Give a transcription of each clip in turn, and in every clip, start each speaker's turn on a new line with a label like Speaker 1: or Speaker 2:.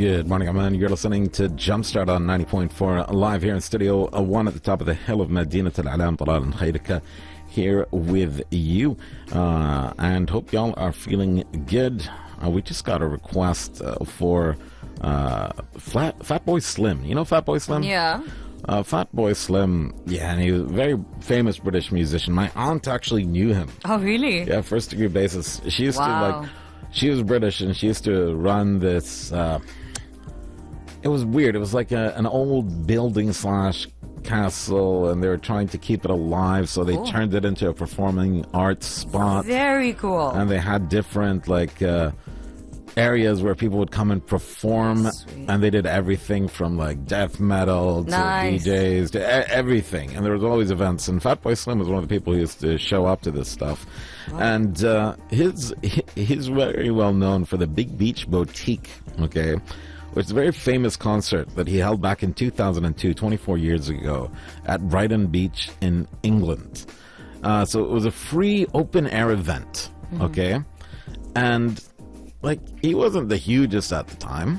Speaker 1: Good morning, Aman. You're listening to Jumpstart on 90.4 live here in Studio 1 at the top of the hill of Madinat Al-Alam, Talal and Khairika, here with you. And hope y'all are feeling good. We just got a request for Fatboy Slim. You know Fatboy Slim?
Speaker 2: Yeah.
Speaker 1: Fatboy Slim, yeah, and he was a very famous British musician. My aunt actually knew him.
Speaker 2: Oh, really?
Speaker 1: Yeah, first degree basis. She used to she was British and she used to run this, it was weird. It was like an old building / castle, and they were trying to keep it alive, so they turned it into a performing arts spot.
Speaker 2: Very cool.
Speaker 1: And they had different, areas where people would come and perform. Sweet. And they did everything from death metal to DJs to everything, and there was always events, and Fatboy Slim was one of the people who used to show up to this stuff. Wow. And he's very well known for the Big Beach Boutique, which is a very famous concert that he held back in 2002, 24 years ago, at Brighton Beach in England. So it was a free open-air event, and he wasn't the hugest at the time.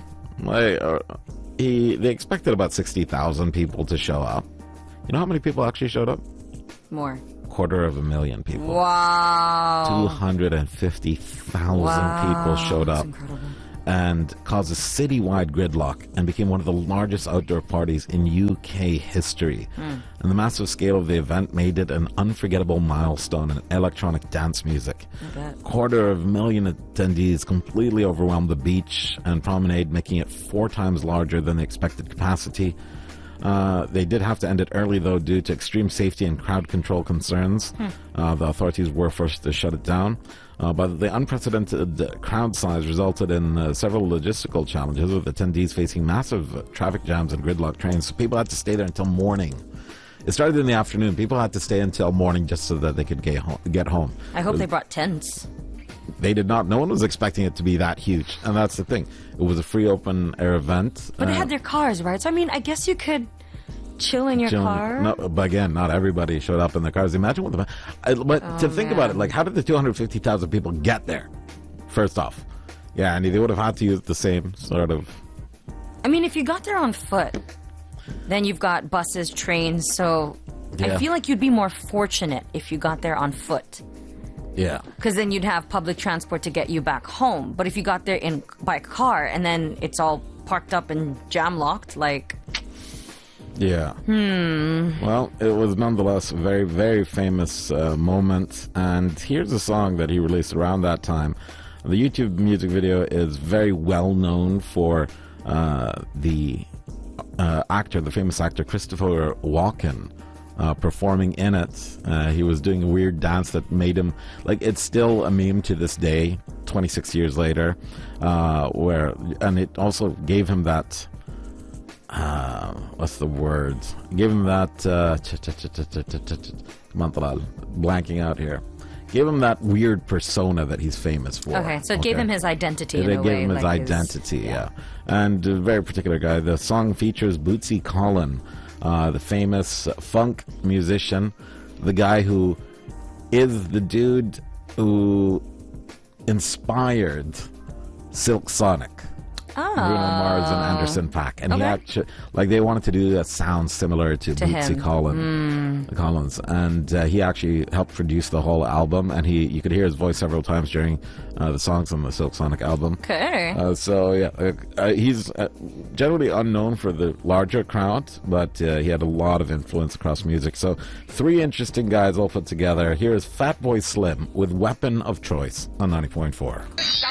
Speaker 1: They expected about 60,000 people to show up. You know how many people actually showed up?
Speaker 2: More.
Speaker 1: 250,000 people.
Speaker 2: Wow.
Speaker 1: 250,000 people showed up.
Speaker 2: That's incredible.
Speaker 1: And caused a citywide gridlock and became one of the largest outdoor parties in UK history. And the massive scale of the event made it an unforgettable milestone in electronic dance music. 250,000 attendees completely overwhelmed the beach and promenade, making it 4 times larger than the expected capacity. They did have to end it early, though, due to extreme safety and crowd control concerns. The authorities were forced to shut it down. But the unprecedented crowd size resulted in several logistical challenges, with attendees facing massive traffic jams and gridlock trains. So people had to stay there until morning. It started in the afternoon. People had to stay until morning just so that they could get home.
Speaker 2: I hope they brought tents.
Speaker 1: They did not. No one was expecting it to be that huge. And that's the thing. It was a free open-air event.
Speaker 2: But they had their cars, right? So, I guess you could chill in your car.
Speaker 1: No, but again, not everybody showed up in their cars. Imagine what to think about it, how did the 250,000 people get there? First off, yeah, and they would have had to use the same sort of.
Speaker 2: If you got there on foot, then you've got buses, trains. So I feel like you'd be more fortunate if you got there on foot.
Speaker 1: Yeah.
Speaker 2: Because then you'd have public transport to get you back home. But if you got there by car and then it's all parked up and jam locked,
Speaker 1: Yeah. Well, it was nonetheless a very, very famous moment. And here's a song that he released around that time. The YouTube music video is very well known for the famous actor Christopher Walken performing in it. He was doing a weird dance that made him, it's still a meme to this day, 26 years later, and it also gave him that. What's the word? Give him that. Come on, Talal. Blanking out here. Give him that weird persona that he's famous for.
Speaker 2: Okay, so it gave him his identity.
Speaker 1: They gave him his identity, yeah. And a very particular guy. The song features Bootsy Collin, the famous funk musician, the guy who is the dude who inspired Silk Sonic. Bruno Mars and Anderson .Paak, and he actually, they wanted to do a sound similar to Bootsy Collins, and he actually helped produce the whole album, and you could hear his voice several times during the songs on the Silk Sonic album.
Speaker 2: Okay.
Speaker 1: He's generally unknown for the larger crowd, but he had a lot of influence across music. So 3 interesting guys all put together. Here is Fatboy Slim with Weapon of Choice on 90.4.